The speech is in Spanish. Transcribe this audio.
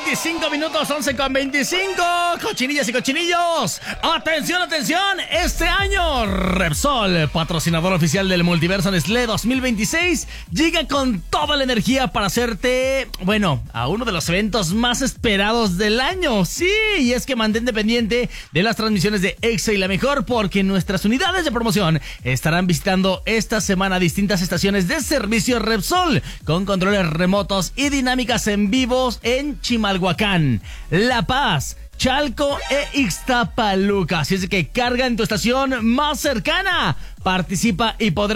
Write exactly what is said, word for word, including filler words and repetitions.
veinticinco minutos, once con veinticinco. Cochinillas y cochinillos. Atención, atención. Este año, Repsol, patrocinador oficial del Multiverso Nestlé dos mil veintiséis, llega con toda la energía para hacerte, bueno, a uno de los eventos más esperados del año. Sí, y es que mantente pendiente de las transmisiones de Exa y La Mejor, porque nuestras unidades de promoción estarán visitando esta semana distintas estaciones de servicio Repsol con controles remotos y dinámicas en vivos en Chimalhuacán, La Paz, Chalco e Ixtapaluca. Así es que carga en tu estación más cercana. Participa y podrás